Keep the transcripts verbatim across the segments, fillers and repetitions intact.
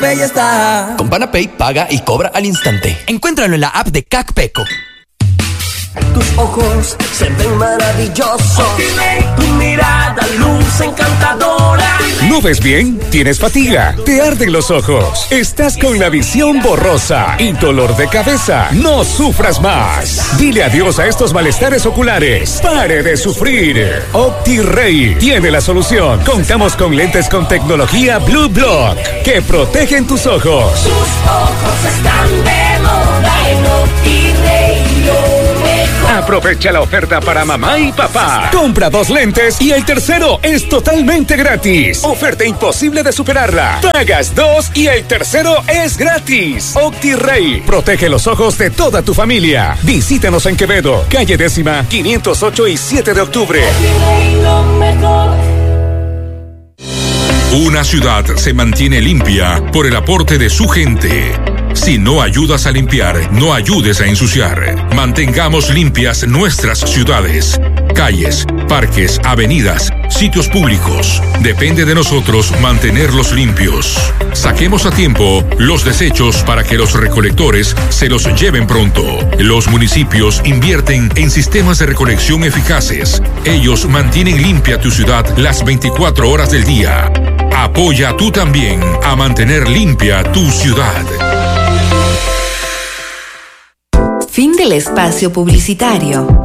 PanapEy está. Con PanapEy paga y cobra al instante. Encuéntralo en la app de CacPeco. Tus ojos se ven maravillosos. Tu mirada luce encantadora. ¿No ves bien? ¿Tienes fatiga? ¿Te arden los ojos? ¿Estás con la visión borrosa y dolor de cabeza? ¡No sufras más! Dile adiós a estos malestares oculares. ¡Pare de sufrir! OptiRay tiene la solución. Contamos con lentes con tecnología Blue Block que protegen tus ojos. Tus ojos están de moda en OptiRay. Aprovecha la oferta para mamá y papá. Compra dos lentes y el tercero es totalmente gratis. Oferta imposible de superarla. Pagas dos y el tercero es gratis. OptiRay protege los ojos de toda tu familia. Visítanos en Quevedo, calle décima, quinientos ocho y siete de octubre. Una ciudad se mantiene limpia por el aporte de su gente. Si no ayudas a limpiar, no ayudes a ensuciar. Mantengamos limpias nuestras ciudades, calles, parques, avenidas, sitios públicos. Depende de nosotros mantenerlos limpios. Saquemos a tiempo los desechos para que los recolectores se los lleven pronto. Los municipios invierten en sistemas de recolección eficaces. Ellos mantienen limpia tu ciudad las veinticuatro horas del día. Apoya tú también a mantener limpia tu ciudad. Fin del espacio publicitario.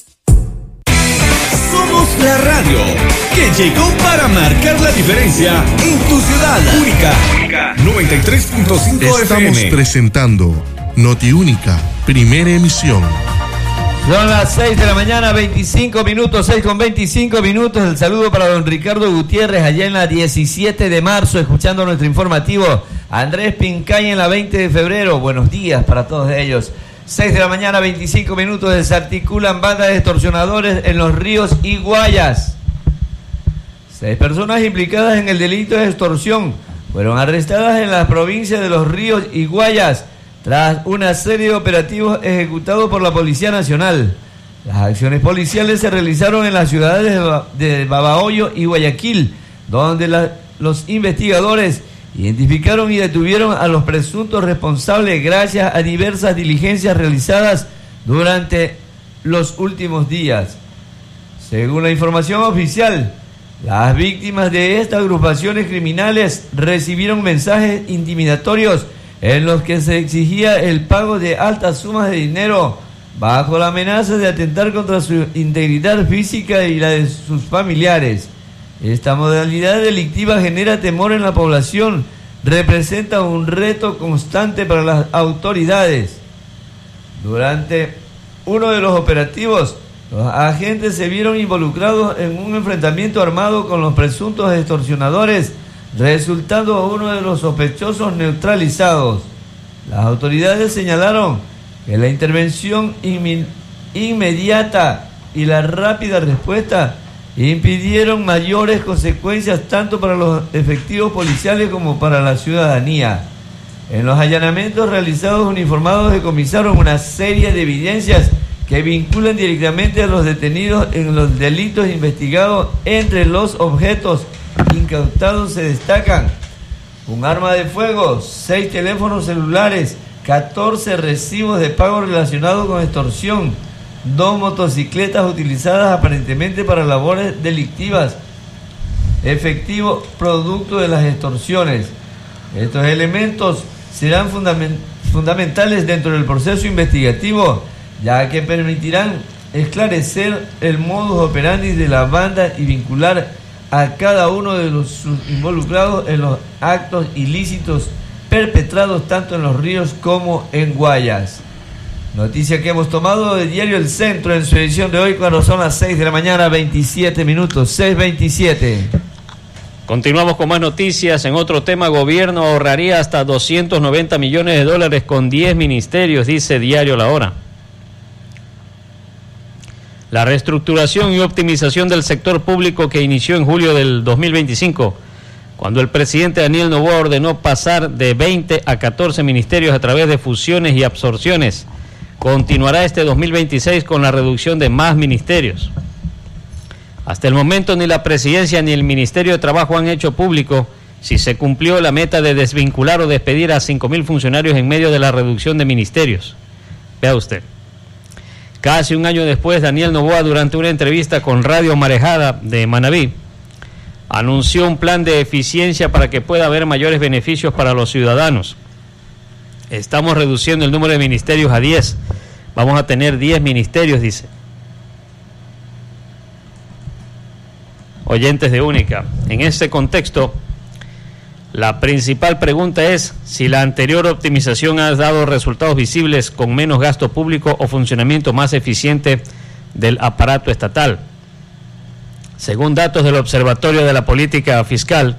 Somos la radio que llegó para marcar la diferencia en tu ciudad. Única, Única. noventa y tres punto cinco F M. Estamos presentando Noti Única, primera emisión. Son las seis de la mañana, veinticinco minutos, seis con veinticinco minutos. El saludo para don Ricardo Gutiérrez allá en la diecisiete de marzo, escuchando nuestro informativo. Andrés Pincay en la veinte de febrero. Buenos días para todos ellos. seis de la mañana, veinticinco minutos. Desarticulan bandas de extorsionadores en Los Ríos y Guayas. Seis personas implicadas en el delito de extorsión fueron arrestadas en las provincias de Los Ríos y Guayas tras una serie de operativos ejecutados por la Policía Nacional. Las acciones policiales se realizaron en las ciudades de Babahoyo y Guayaquil, donde la, los investigadores identificaron y detuvieron a los presuntos responsables gracias a diversas diligencias realizadas durante los últimos días. Según la información oficial, las víctimas de estas agrupaciones criminales recibieron mensajes intimidatorios en los que se exigía el pago de altas sumas de dinero bajo la amenaza de atentar contra su integridad física y la de sus familiares. Esta modalidad delictiva genera temor en la población, representa un reto constante para las autoridades. Durante uno de los operativos, los agentes se vieron involucrados en un enfrentamiento armado con los presuntos extorsionadores, resultando uno de los sospechosos neutralizados. Las autoridades señalaron que la intervención inmi- inmediata y la rápida respuesta impidieron mayores consecuencias tanto para los efectivos policiales como para la ciudadanía. En los allanamientos realizados, uniformados decomisaron una serie de evidencias que vinculan directamente a los detenidos en los delitos investigados. Entre los objetos incautados se destacan un arma de fuego, seis teléfonos celulares, catorce recibos de pago relacionados con extorsión, dos motocicletas utilizadas aparentemente para labores delictivas, efectivo producto de las extorsiones. Estos elementos serán fundament- fundamentales dentro del proceso investigativo, ya que permitirán esclarecer el modus operandi de la banda y vincular a cada uno de los involucrados en los actos ilícitos perpetrados tanto en Los Ríos como en Guayas. Noticia que hemos tomado del diario El Centro en su edición de hoy, cuando son las seis de la mañana, veintisiete minutos, seis veintisiete. Continuamos con más noticias. En otro tema, gobierno ahorraría hasta doscientos noventa millones de dólares con diez ministerios, dice Diario La Hora. La reestructuración y optimización del sector público que inició en julio del dos mil veinticinco, cuando el presidente Daniel Noboa ordenó pasar de veinte a catorce ministerios a través de fusiones y absorciones, continuará este dos mil veintiséis con la reducción de más ministerios. Hasta el momento ni la presidencia ni el Ministerio de Trabajo han hecho público si se cumplió la meta de desvincular o despedir a cinco mil funcionarios en medio de la reducción de ministerios. Vea usted. Casi un año después, Daniel Noboa, durante una entrevista con Radio Marejada de Manabí, anunció un plan de eficiencia para que pueda haber mayores beneficios para los ciudadanos. Estamos reduciendo el número de ministerios a diez. Vamos a tener diez ministerios, dice. Oyentes de Única, en ese contexto, la principal pregunta es si la anterior optimización ha dado resultados visibles con menos gasto público o funcionamiento más eficiente del aparato estatal. Según datos del Observatorio de la Política Fiscal,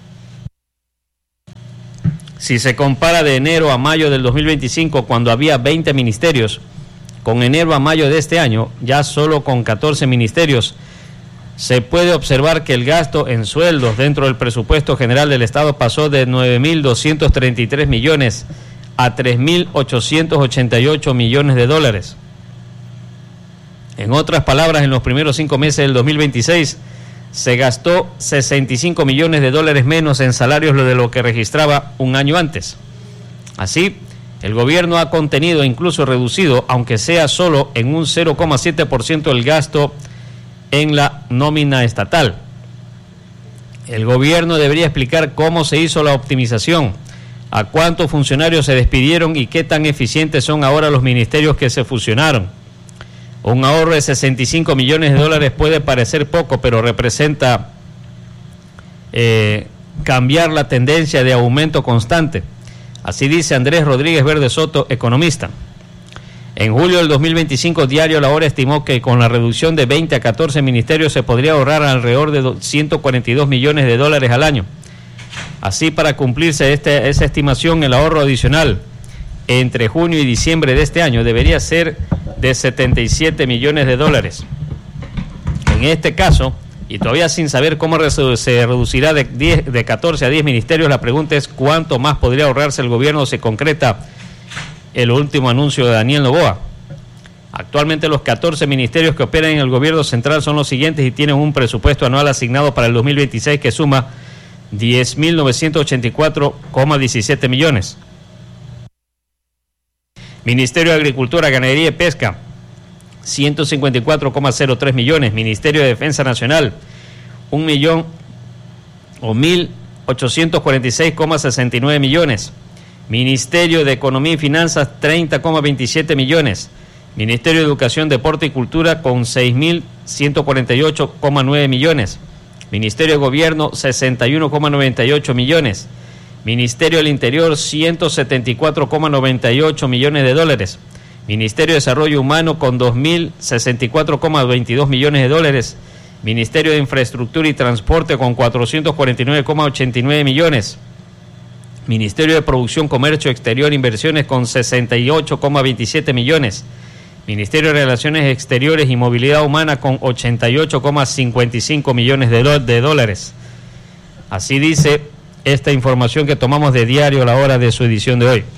si se compara de enero a mayo del dos mil veinticinco, cuando había veinte ministerios, con enero a mayo de este año, ya solo con catorce ministerios, se puede observar que el gasto en sueldos dentro del presupuesto general del Estado pasó de nueve mil doscientos treinta y tres millones a tres mil ochocientos ochenta y ocho millones de dólares. En otras palabras, en los primeros cinco meses del dos mil veintiséis se gastó sesenta y cinco millones de dólares menos en salarios de lo que registraba un año antes. Así, el gobierno ha contenido e incluso reducido, aunque sea solo en un cero coma siete por ciento el gasto en la nómina estatal. El gobierno debería explicar cómo se hizo la optimización, a cuántos funcionarios se despidieron y qué tan eficientes son ahora los ministerios que se fusionaron. Un ahorro de sesenta y cinco millones de dólares puede parecer poco, pero representa eh, cambiar la tendencia de aumento constante. Así dice Andrés Rodríguez Verde Soto, economista. En julio del dos mil veinticinco, Diario La Hora estimó que con la reducción de veinte a catorce ministerios se podría ahorrar alrededor de ciento cuarenta y dos millones de dólares al año. Así, para cumplirse este, esa estimación, el ahorro adicional entre junio y diciembre de este año debería ser de setenta y siete millones de dólares. En este caso, y todavía sin saber cómo se reducirá de, diez, de catorce a diez ministerios, la pregunta es cuánto más podría ahorrarse el gobierno si concreta el último anuncio de Daniel Noboa. Actualmente los catorce ministerios que operan en el gobierno central son los siguientes y tienen un presupuesto anual asignado para el dos mil veintiséis que suma diez mil novecientos ochenta y cuatro coma diecisiete millones. Ministerio de Agricultura, Ganadería y Pesca, ciento cincuenta y cuatro coma cero tres millones. Ministerio de Defensa Nacional, un millón o mil ochocientos cuarenta y seis coma sesenta y nueve millones. Ministerio de Economía y Finanzas, treinta coma veintisiete millones. Ministerio de Educación, Deporte y Cultura, con seis mil ciento cuarenta y ocho coma nueve millones. Ministerio de Gobierno, sesenta y uno coma noventa y ocho millones. Ministerio del Interior, ciento setenta y cuatro coma noventa y ocho millones de dólares. Ministerio de Desarrollo Humano, con dos mil sesenta y cuatro coma veintidós millones de dólares. Ministerio de Infraestructura y Transporte, con cuatrocientos cuarenta y nueve coma ochenta y nueve millones. Ministerio de Producción, Comercio Exterior e Inversiones, con sesenta y ocho coma veintisiete millones. Ministerio de Relaciones Exteriores y Movilidad Humana, con ochenta y ocho coma cincuenta y cinco millones de, do- de dólares. Así dice esta información que tomamos de Diario La Hora de su edición de hoy.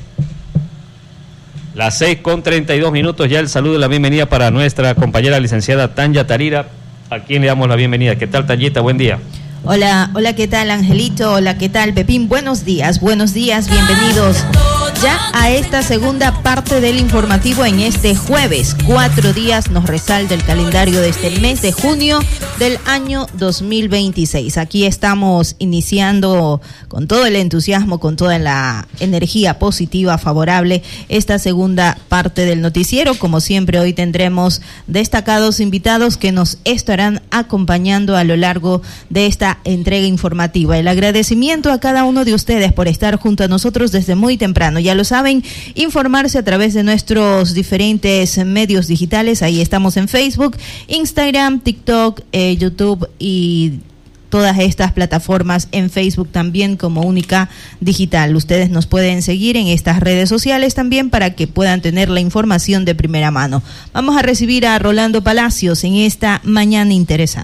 Las seis con treinta y dos minutos, ya el saludo y la bienvenida para nuestra compañera licenciada Tanya Tarira, a quien le damos la bienvenida. ¿Qué tal, Tanyita? Buen día. Hola, hola, ¿qué tal, Angelito? Hola, ¿qué tal, Pepín? Buenos días, buenos días, bienvenidos ya a esta segunda parte del informativo en este jueves. Cuatro días nos resalta el calendario de este mes de junio del año dos mil veintiséis. Aquí estamos iniciando con todo el entusiasmo, con toda la energía positiva, favorable, esta segunda parte del noticiero. Como siempre, hoy tendremos destacados invitados que nos estarán acompañando a lo largo de esta entrega informativa. El agradecimiento a cada uno de ustedes por estar junto a nosotros desde muy temprano. Ya lo saben, informarse a través de nuestros diferentes medios digitales. Ahí estamos en Facebook, Instagram, TikTok, eh, YouTube y todas estas plataformas. En Facebook también como Única Digital. Ustedes nos pueden seguir en estas redes sociales también para que puedan tener la información de primera mano. Vamos a recibir a Rolando Palacios en esta mañana interesante.